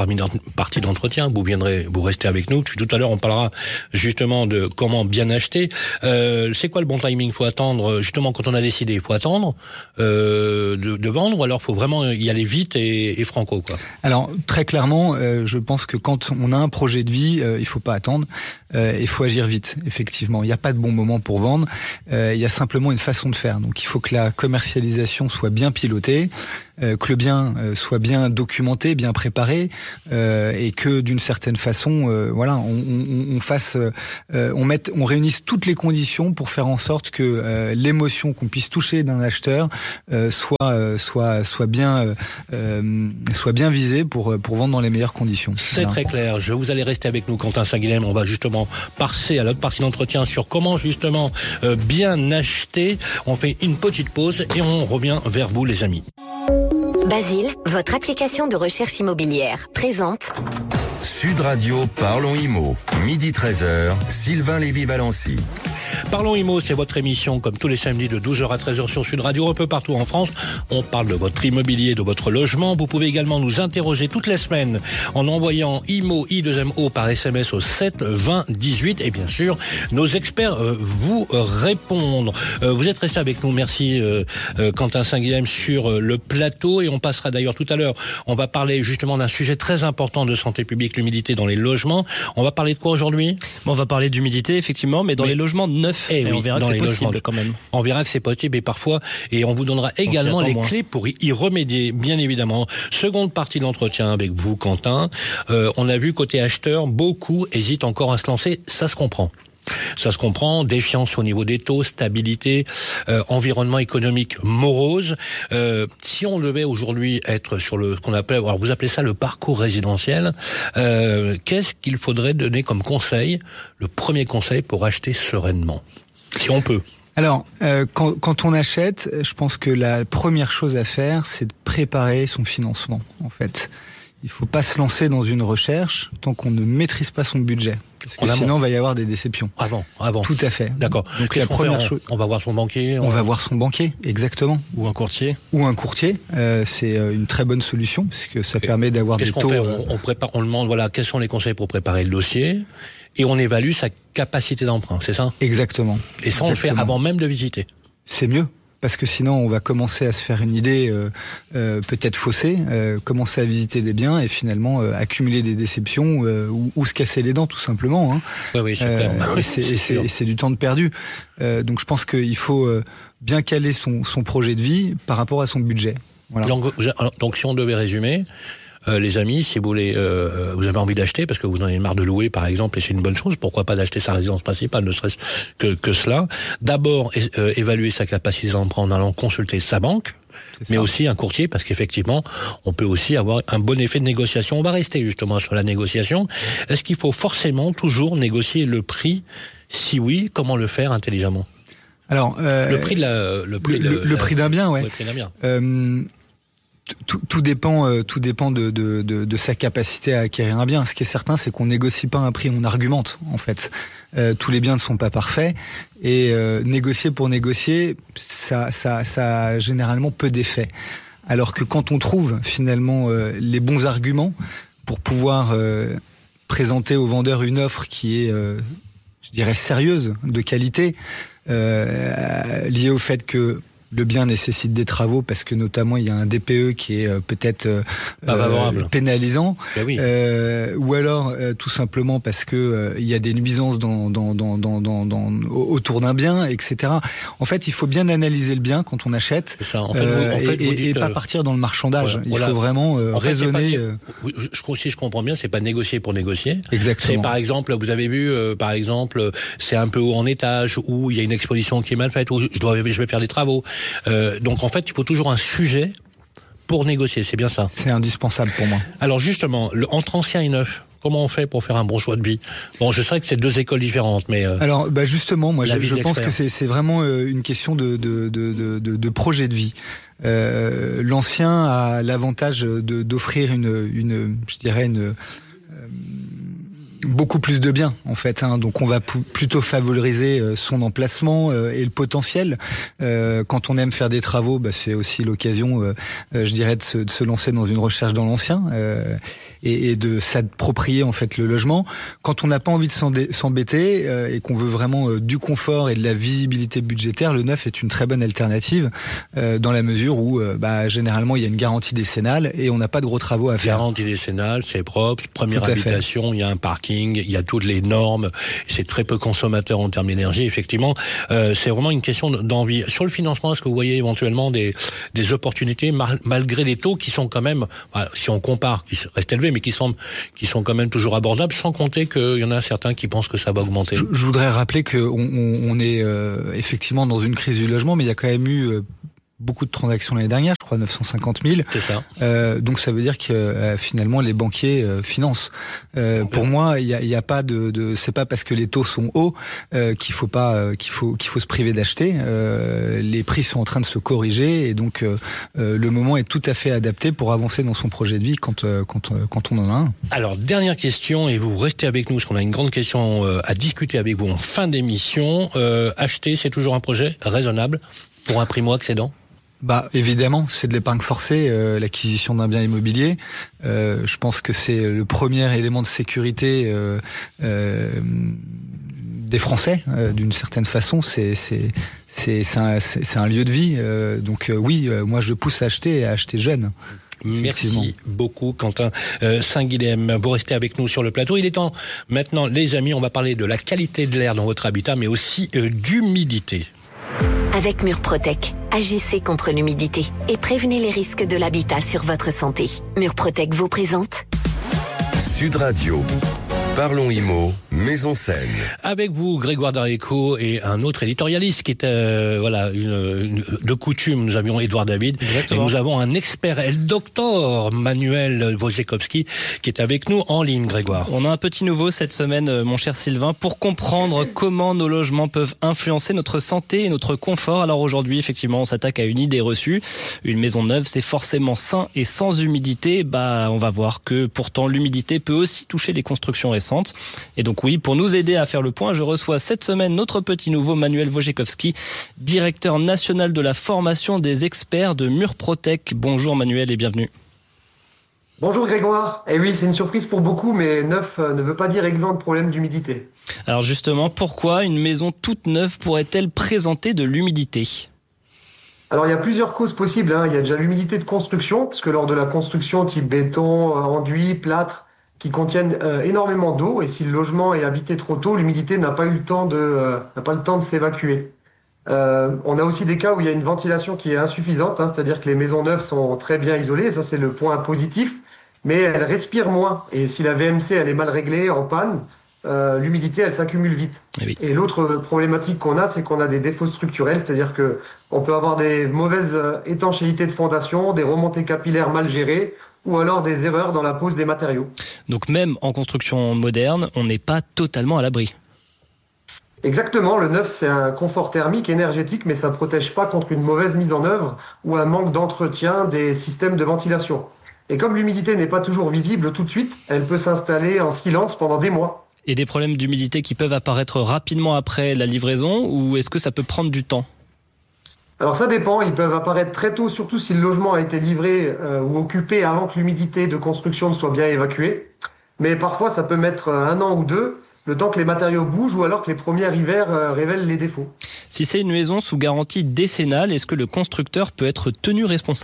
partie d'entretien, vous viendrez, vous restez avec nous, tout à l'heure on parlera justement de comment bien acheter. Euh, c'est quoi le bon timing? Il faut attendre justement quand on a décidé, il faut attendre euh, de, de vendre ou alors il faut vraiment y aller vite et, et franco quoi? Alors très clairement, euh, je pense que quand on a un projet de vie, euh, il faut pas attendre, euh, il faut agir vite. Effectivement, il n'y a pas de bon moment pour vendre. Euh, il y a simplement une façon de faire. Donc, il faut que la commercialisation soit bien pilotée, euh, que le bien euh, soit bien documenté, bien préparé, euh, et que d'une certaine façon, euh, voilà, on, on, on fasse, euh, on mette, on réunisse toutes les conditions pour faire en sorte que euh, l'émotion qu'on puisse toucher d'un acheteur euh, soit, euh, soit, soit bien, euh, soit bien visée pour pour vendre dans les meilleures conditions. C'est voilà. Très clair. Je vous allez rester avec nous, Quentin Saint-Guilhem. On va justement passer à l'autre partie d'entretien sur comment justement euh, bien acheter. On fait une petite pause et on revient vers vous, les amis. Basile, votre application de recherche immobilière, présente Sud Radio, Parlons Immo. Midi treize heures, Sylvain Lévy-Valency. Parlons Immo, c'est votre émission comme tous les samedis de douze heures à treize heures sur Sud Radio, un peu partout en France. On parle de votre immobilier, de votre logement. Vous pouvez également nous interroger toutes les semaines en envoyant IMO, I deux M O par S M S au sept vingt dix-huit. Et bien sûr, nos experts euh, vous répondent. Euh, vous êtes restés avec nous. Merci euh, euh, Quentin Saint-Guilhem sur euh, le plateau. Et on passera d'ailleurs tout à l'heure. On va parler justement d'un sujet très important de santé publique, l'humidité dans les logements. On va parler de quoi aujourd'hui? Bon, on va parler d'humidité, effectivement, mais dans mais... les logements neufs. Et, et oui, on verra que c'est possible quand même. On verra que c'est possible et parfois, et on vous donnera également les moins. clés pour y remédier, bien évidemment. Seconde partie de l'entretien avec vous, Quentin. Euh, on a vu côté acheteur, beaucoup hésitent encore à se lancer. Ça se comprend. Ça se comprend, défiance au niveau des taux, stabilité, euh, environnement économique morose. Euh, si on devait aujourd'hui être sur le, ce qu'on appelle, alors vous appelez ça le parcours résidentiel, euh, qu'est-ce qu'il faudrait donner comme conseil, le premier conseil pour acheter sereinement, si on peut? Alors, euh, quand, quand on achète, je pense que la première chose à faire, c'est de préparer son financement, en fait. Il faut pas se lancer dans une recherche tant qu'on ne maîtrise pas son budget. Parce que sinon, il va y avoir des déceptions. Avant, avant. Tout à fait. D'accord. Donc la première chose, on va voir son banquier. On, on va voir son banquier, exactement. Ou un courtier. Ou un courtier. Euh, c'est une très bonne solution puisque ça Et permet d'avoir des taux. Fait on, on prépare, on demande, voilà, quels sont les conseils pour préparer le dossier et on évalue sa capacité d'emprunt, c'est ça? Exactement. Et ça, on Exactement. le fait avant même de visiter. C'est mieux. Parce que sinon, on va commencer à se faire une idée euh, euh, peut-être faussée, euh, commencer à visiter des biens et finalement euh, accumuler des déceptions euh, ou, ou se casser les dents tout simplement. Hein. Oui, oui, super. Euh, et c'est, et c'est, et c'est du temps de perdu. Euh, donc je pense qu'il faut euh, bien caler son, son projet de vie par rapport à son budget. Voilà. Donc, donc si on devait résumer, Euh, les amis, si vous voulez, euh, vous avez envie d'acheter parce que vous en avez marre de louer, par exemple, et c'est une bonne chose. Pourquoi pas d'acheter sa résidence principale, ne serait-ce que, que cela. D'abord, euh, évaluer sa capacité d'emprunt en allant consulter sa banque, mais aussi un courtier, parce qu'effectivement, on peut aussi avoir un bon effet de négociation. On va rester justement sur la négociation. Est-ce qu'il faut forcément toujours négocier le prix? Si oui, comment le faire intelligemment? Alors, euh, le prix de la, le prix, le, de, le la, prix d'un bien, ouais. Le prix d'un bien. Euh, Tout, tout dépend, euh, tout dépend de, de, de, de sa capacité à acquérir un bien. Ce qui est certain, c'est qu'on négocie pas un prix, on argumente en fait. Euh, tous les biens ne sont pas parfaits et euh, négocier pour négocier, ça, ça, ça a généralement peu d'effet. Alors que quand on trouve finalement euh, les bons arguments pour pouvoir euh, présenter au vendeur une offre qui est, euh, je dirais, sérieuses, de qualité, euh, liées au fait que le bien nécessite des travaux parce que notamment il y a un D P E qui est euh, peut-être euh, euh, pénalisant, ben oui. euh, ou alors euh, tout simplement parce que euh, il y a des nuisances dans, dans, dans, dans, dans, dans, autour d'un bien, et cetera. En fait, il faut bien analyser le bien quand on achète, c'est ça. En fait, euh, vous, en fait, et, vous dites, et pas euh, partir dans le marchandage. Voilà, il voilà. faut vraiment euh, en fait, raisonner. C'est pas, euh... je, je, si je comprends bien, c'est pas négocier pour négocier. Exactement. C'est par exemple, vous avez vu, euh, par exemple, c'est un peu haut en étage, où il y a une exposition qui est mal faite, où je dois, je vais faire des travaux. Euh, donc en fait, il faut toujours un sujet pour négocier, c'est bien ça. C'est indispensable pour moi. Alors justement, le, entre ancien et neuf, comment on fait pour faire un bon choix de vie? Bon, je sais que c'est deux écoles différentes, mais... Euh, Alors, bah justement, moi, je, je pense l'expert. que c'est, c'est vraiment euh, une question de, de, de, de, de, de projet de vie. Euh, l'ancien a l'avantage de, d'offrir une, une, je dirais, une... Euh, beaucoup plus de biens en fait, hein. Donc on va p- plutôt favoriser euh, son emplacement euh, et le potentiel. Euh, quand on aime faire des travaux, bah, c'est aussi l'occasion, euh, euh, je dirais, de se, de se lancer dans une recherche dans l'ancien euh, et, et de s'approprier en fait le logement. Quand on n'a pas envie de s'endé- s'embêter euh, et qu'on veut vraiment euh, du confort et de la visibilité budgétaire, le neuf est une très bonne alternative euh, dans la mesure où euh, bah, généralement il y a une garantie décennale et on n'a pas de gros travaux à faire. Garantie décennale, c'est propre, première habitation, il y a un parking, il y a toutes les normes, c'est très peu consommateur en termes d'énergie. Effectivement, euh, c'est vraiment une question d'envie. Sur le financement, est-ce que vous voyez éventuellement des, des opportunités mal, malgré des taux qui sont quand même, bah, si on compare, qui restent élevés, mais qui sont, qui sont quand même toujours abordables, sans compter qu'il y en a certains qui pensent que ça va augmenter. Je, je voudrais rappeler qu'on on, on est euh, effectivement dans une crise du logement, mais il y a quand même eu... Euh, beaucoup de transactions l'année dernière, je crois neuf cent cinquante mille. C'est ça. Euh, donc ça veut dire que euh, finalement les banquiers euh, financent. Euh, pour moi, il y a, y a pas de, de c'est pas parce que les taux sont hauts euh, qu'il faut pas euh, qu'il faut qu'il faut se priver d'acheter. Euh, les prix sont en train de se corriger et donc euh, euh, le moment est tout à fait adapté pour avancer dans son projet de vie quand euh, quand euh, quand on en a un. Alors dernière question et vous restez avec nous parce qu'on a une grande question euh, à discuter avec vous en fin d'émission. Euh, acheter, c'est toujours un projet raisonnable pour un primo-accédant? Bah évidemment, c'est de l'épargne forcée, euh, l'acquisition d'un bien immobilier. Euh, je pense que c'est le premier élément de sécurité euh, euh, des Français, euh, d'une certaine façon. C'est c'est c'est c'est un, c'est, c'est un lieu de vie. Euh, donc euh, oui, euh, moi je pousse à acheter et à acheter jeune. Merci beaucoup Quentin euh, Saint-Guilhem. Vous restez avec nous sur le plateau. Il est temps maintenant, les amis, on va parler de la qualité de l'air dans votre habitat, mais aussi euh, d'humidité. Avec Murprotec, agissez contre l'humidité et prévenez les risques de l'habitat sur votre santé. Murprotec vous présente Sud Radio. Parlons Immo, Maison Seine. Avec vous, Grégoire Daréco et un autre éditorialiste qui est, euh, voilà, une, une, de coutume. Nous avions Édouard David. Exactement. Et nous avons un expert, le docteur Manuel Wojciechowski, qui est avec nous en ligne, Grégoire. On a un petit nouveau cette semaine, mon cher Sylvain, pour comprendre comment nos logements peuvent influencer notre santé et notre confort. Alors aujourd'hui, effectivement, on s'attaque à une idée reçue. Une maison neuve, c'est forcément sain et sans humidité. Bah, on va voir que pourtant l'humidité peut aussi toucher les constructions récentes. Et donc oui, pour nous aider à faire le point, je reçois cette semaine notre petit nouveau Manuel Wojciechowski, directeur national de la formation des experts de Murprotec. Bonjour Manuel et bienvenue. Bonjour Grégoire. Et oui, c'est une surprise pour beaucoup, mais neuf ne veut pas dire exempt de problème d'humidité. Alors justement, pourquoi une maison toute neuve pourrait-elle présenter de l'humidité ? Alors il y a plusieurs causes possibles, hein. Il y a déjà l'humidité de construction, parce que lors de la construction type béton, enduit, plâtre, qui contiennent euh, énormément d'eau, et si le logement est habité trop tôt, l'humidité n'a pas eu le temps de euh, n'a pas le temps de s'évacuer. Euh, on a aussi des cas où il y a une ventilation qui est insuffisante, hein, c'est-à-dire que les maisons neuves sont très bien isolées, ça c'est le point positif, mais elles respirent moins. Et si la V M C elle est mal réglée, en panne, euh, l'humidité elle s'accumule vite. Et, oui. Et l'autre problématique qu'on a, c'est qu'on a des défauts structurels, c'est-à-dire que on peut avoir des mauvaises étanchéités de fondation, des remontées capillaires mal gérées, ou alors des erreurs dans la pose des matériaux. Donc même en construction moderne, on n'est pas totalement à l'abri. Exactement, le neuf c'est un confort thermique énergétique, mais ça ne protège pas contre une mauvaise mise en œuvre ou un manque d'entretien des systèmes de ventilation. Et comme l'humidité n'est pas toujours visible tout de suite, elle peut s'installer en silence pendant des mois. Et des problèmes d'humidité qui peuvent apparaître rapidement après la livraison, ou est-ce que ça peut prendre du temps ? Alors ça dépend, ils peuvent apparaître très tôt, surtout si le logement a été livré euh, ou occupé avant que l'humidité de construction ne soit bien évacuée. Mais parfois ça peut mettre un an ou deux, le temps que les matériaux bougent ou alors que les premiers hivers euh, révèlent les défauts. Si c'est une maison sous garantie décennale, est-ce que le constructeur peut être tenu responsable ?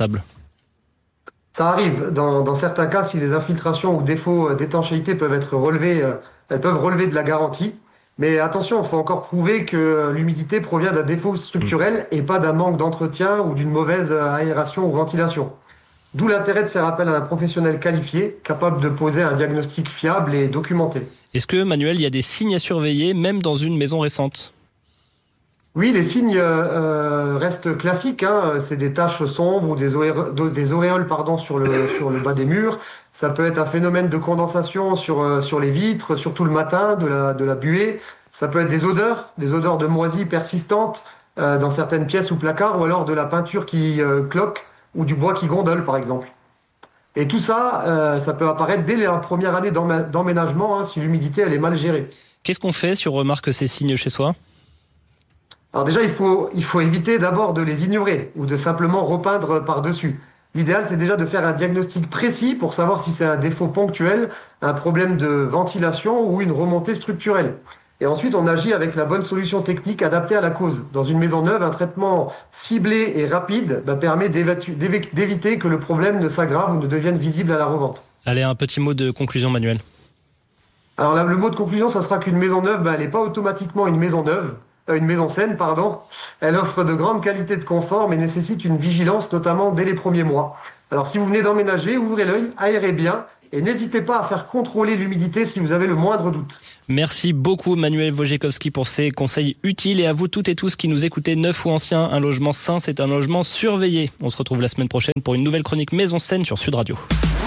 Ça arrive. Dans, dans certains cas, si les infiltrations ou défauts d'étanchéité peuvent être relevés, euh, elles peuvent relever de la garantie. Mais attention, il faut encore prouver que l'humidité provient d'un défaut structurel et pas d'un manque d'entretien ou d'une mauvaise aération ou ventilation. D'où l'intérêt de faire appel à un professionnel qualifié, capable de poser un diagnostic fiable et documenté. Est-ce que, Manuel, il y a des signes à surveiller, même dans une maison récente ? Oui, les signes euh, restent classiques. Hein. C'est des taches sombres ou des, oréoles, des auréoles pardon, sur, le, sur le bas des murs. Ça peut être un phénomène de condensation sur, euh, sur les vitres, surtout le matin, de la, de la buée. Ça peut être des odeurs, des odeurs de moisie persistantes euh, dans certaines pièces ou placards, ou alors de la peinture qui euh, cloque ou du bois qui gondole, par exemple. Et tout ça, euh, ça peut apparaître dès la première année d'emménagement, hein, si l'humidité elle est mal gérée. Qu'est-ce qu'on fait si on remarque ces signes chez soi ? Alors déjà, il faut, il faut éviter d'abord de les ignorer ou de simplement repeindre par-dessus. L'idéal, c'est déjà de faire un diagnostic précis pour savoir si c'est un défaut ponctuel, un problème de ventilation ou une remontée structurelle. Et ensuite, on agit avec la bonne solution technique adaptée à la cause. Dans une maison neuve, un traitement ciblé et rapide bah, permet d'éviter que le problème ne s'aggrave ou ne devienne visible à la revente. Allez, un petit mot de conclusion, Manuel. Alors là, le mot de conclusion, ça sera qu'une maison neuve, bah, elle n'est pas automatiquement une maison neuve. Une maison saine, pardon. Elle offre de grandes qualités de confort, mais nécessite une vigilance, notamment dès les premiers mois. Alors, si vous venez d'emménager, ouvrez l'œil, aérez bien, et n'hésitez pas à faire contrôler l'humidité si vous avez le moindre doute. Merci beaucoup, Manuel Wojciechowski, pour ces conseils utiles. Et à vous toutes et tous qui nous écoutez, neuf ou anciens, un logement sain, c'est un logement surveillé. On se retrouve la semaine prochaine pour une nouvelle chronique Maison Saine sur Sud Radio.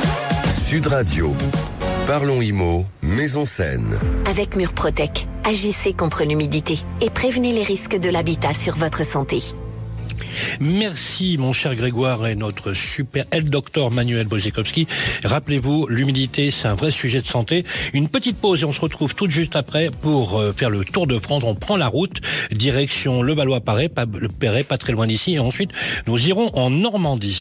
Sud Radio. Parlons Immo, Maison Saine. Avec Murprotec, agissez contre l'humidité et prévenez les risques de l'habitat sur votre santé. Merci mon cher Grégoire et notre super aide docteur Manuel Wojciechowski. Rappelez-vous, l'humidité c'est un vrai sujet de santé. Une petite pause et on se retrouve tout de suite après pour faire le tour de France. On prend la route, direction Le Valois-Perret, pas, le Perret, pas très loin d'ici, et ensuite nous irons en Normandie.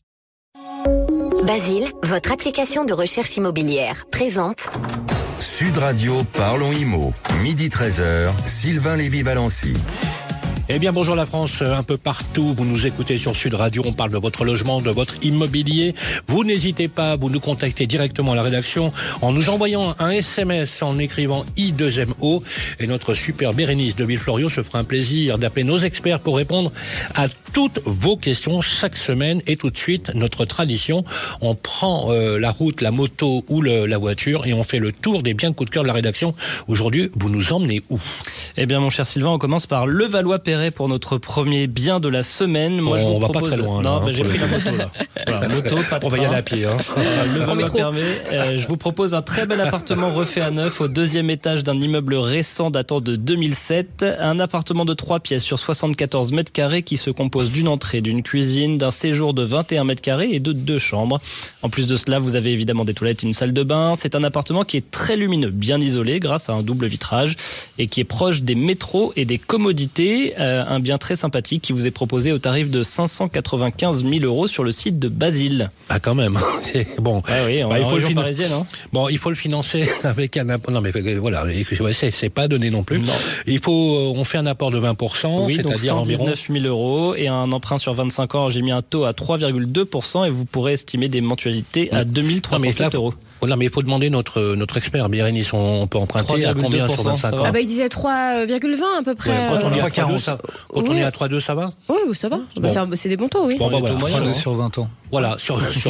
Basile, votre application de recherche immobilière, présente Sud Radio, Parlons Immo, midi treize heures, Sylvain Lévy-Valency. Eh bien, bonjour la France, un peu partout, vous nous écoutez sur Sud Radio, on parle de votre logement, de votre immobilier. Vous n'hésitez pas, vous nous contactez directement à la rédaction en nous envoyant un S M S en écrivant I deux M O et notre super Bérénice de Villefloriot se fera un plaisir d'appeler nos experts pour répondre à toutes vos questions chaque semaine. Et tout de suite, notre tradition, on prend euh, la route, la moto ou le, la voiture et on fait le tour des biens de coup de cœur de la rédaction. Aujourd'hui, vous nous emmenez où ? Eh bien, mon cher Sylvain, on commence par Le Valois-Perret pour notre premier bien de la semaine. Moi, oh, je vous on propose... va pas très loin. Non, là, bah, j'ai pris la moto là. Voilà, moto, pas de on train. va y aller à pied. Hein. Le Valois-Perret. Euh, je vous propose un très bel appartement refait à neuf au deuxième étage d'un immeuble récent datant de deux mille sept. Un appartement de trois pièces sur soixante-quatorze mètres carrés qui se compose d'une entrée, d'une cuisine, d'un séjour de vingt et un mètres carrés et de deux chambres. En plus de cela, vous avez évidemment des toilettes et une salle de bain. C'est un appartement qui est très lumineux, bien isolé grâce à un double vitrage et qui est proche des métros et des commodités. Euh, un bien très sympathique qui vous est proposé au tarif de cinq cent quatre-vingt-quinze mille euros sur le site de Basile. Ah, quand même. C'est bon. Ah oui, on bah, il faut le finan... parisienne, hein. Bon, il faut le financer avec un non mais voilà, c'est, c'est pas donné non plus. Non. Il faut, on fait un apport de vingt pour cent, oui, c'est-à-dire donc cent dix-neuf mille euros et un emprunt sur vingt-cinq ans. J'ai mis un taux à trois virgule deux pour cent et vous pourrez estimer des mensualités à deux mille trois cent sept euros. Oh non, mais il faut demander notre notre expert, Bérénice, on peut emprunter à combien sur vingt-cinq ans? Ah bah il disait trois virgule vingt à peu près. Ouais, quand on est à trois virgule deux, ça, quand oui. on est à trois virgule deux, ça va? Oui, ça va. Bon. Bah, c'est, c'est des bons taux, oui. Bon, bah, voilà. trois virgule deux sur vingt ans. Voilà, sur, sur,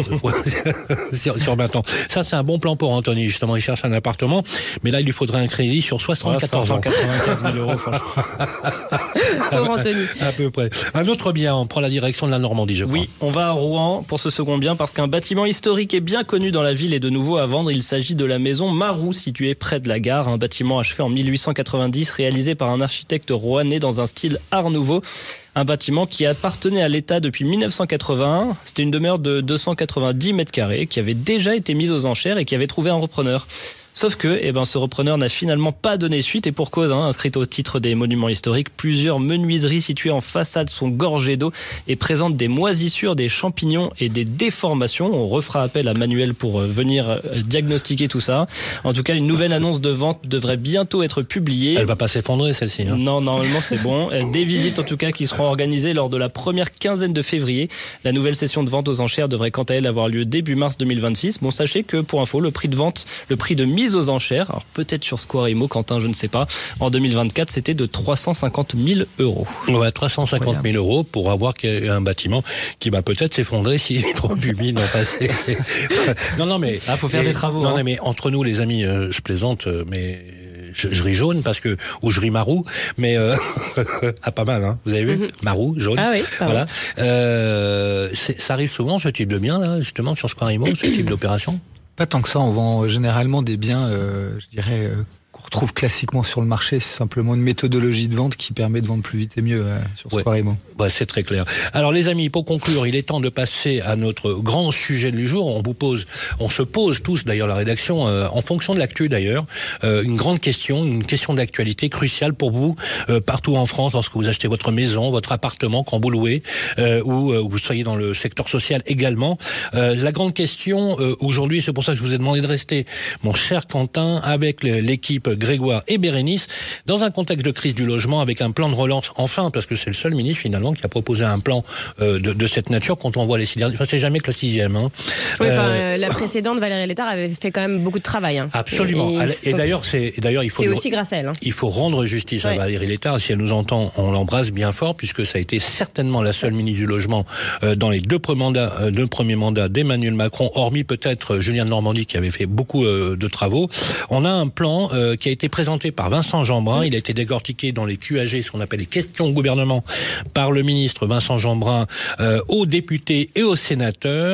sur, sur vingt ans. Ça, c'est un bon plan pour Anthony, justement. Il cherche un appartement, mais là, il lui faudrait un crédit sur soixante-quatorze ans. cinq cent quatre-vingt-quinze mille euros, franchement. Pour Anthony. À peu près. Un autre bien, on prend la direction de la Normandie, je crois. Oui, on va à Rouen pour ce second bien parce qu'un bâtiment historique et bien connu dans la ville est de nouveau à vendre. Il s'agit de la maison Marou, située près de la gare. Un bâtiment achevé en mille huit cent quatre-vingt-dix, réalisé par un architecte rouennais dans un style Art Nouveau. Un bâtiment qui appartenait à l'État depuis mille neuf cent quatre-vingt-un. C'était une demeure de deux cent quatre-vingt-dix mètres carrés qui avait déjà été mise aux enchères et qui avait trouvé un repreneur. Sauf que, eh ben, ce repreneur n'a finalement pas donné suite, et pour cause, hein, inscrite au titre des monuments historiques, plusieurs menuiseries situées en façade sont gorgées d'eau et présentent des moisissures, des champignons et des déformations. On refera appel à Manuel pour venir diagnostiquer tout ça. En tout cas, une nouvelle annonce de vente devrait bientôt être publiée. Elle va pas s'effondrer, celle-ci. Hein. Non, normalement c'est bon. Des visites en tout cas qui seront organisées lors de la première quinzaine de février. La nouvelle session de vente aux enchères devrait quant à elle avoir lieu début mars deux mille vingt-six. Bon, sachez que pour info, le prix de vente, le prix de mise aux enchères, alors peut-être sur Square Imo, Quentin, je ne sais pas, en deux mille vingt-quatre, c'était de trois cent cinquante mille euros. Ouais, trois cent cinquante mille euros pour avoir un bâtiment qui va peut-être s'effondrer si les trop humides ont passé. non, non, mais... Ah, faut faire et, des travaux. Non, hein. non, mais entre nous, les amis, euh, je plaisante, mais... Je, je ris jaune parce que ou je ris marou, mais euh, ah pas mal, hein. Vous avez vu, mm-hmm. Marou, jaune. Ah oui. Voilà. Euh, ça arrive souvent ce type de bien là, justement sur Square Imo, ce type d'opération. Pas tant que ça. On vend généralement des biens, euh, je dirais. Euh, qu'on retrouve classiquement sur le marché, c'est simplement une méthodologie de vente qui permet de vendre plus vite et mieux euh, sur ouais. Square Imo. Ouais, c'est très clair. Alors les amis, pour conclure, il est temps de passer à notre grand sujet du jour. On vous pose, on se pose tous d'ailleurs la rédaction, euh, en fonction de l'actu d'ailleurs, euh, une grande question, une question d'actualité cruciale pour vous euh, partout en France lorsque vous achetez votre maison, votre appartement, quand vous louez euh, ou euh, vous soyez dans le secteur social également. Euh, la grande question euh, aujourd'hui, c'est pour ça que je vous ai demandé de rester, mon cher Quentin, avec l'équipe Grégoire et Bérénice, dans un contexte de crise du logement, avec un plan de relance, enfin, parce que c'est le seul ministre finalement qui a proposé un plan euh, de, de cette nature quand on voit les six derniers. Enfin, c'est jamais que le sixième. Hein. Oui, enfin, euh, la précédente, Valérie Létard, avait fait quand même beaucoup de travail. Hein. Absolument. Et, et, et d'ailleurs, c'est d'ailleurs il faut. C'est aussi grâce à elle. Hein. Il faut rendre justice ouais. à Valérie Létard. Si elle nous entend, on l'embrasse bien fort, puisque ça a été certainement la seule ministre du logement euh, dans les deux premiers mandats, euh, deux premiers mandats d'Emmanuel Macron, hormis peut-être Julien de Normandie qui avait fait beaucoup euh, de travaux. On a un plan euh, qui a été présenté par Vincent Jeanbrun. Il a été décortiqué dans les Q A G, ce qu'on appelle les questions au gouvernement, par le ministre Vincent Jeanbrun euh, aux députés et aux sénateurs.